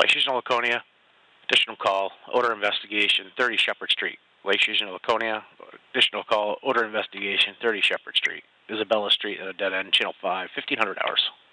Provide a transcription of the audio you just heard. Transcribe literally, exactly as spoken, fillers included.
Lakes Regional Laconia, additional call, odor investigation, thirty Shepherd Street. Lakes Regional Laconia, additional call, odor investigation, thirty Shepherd Street. Isabella Street at a dead end, channel five, fifteen hundred hours.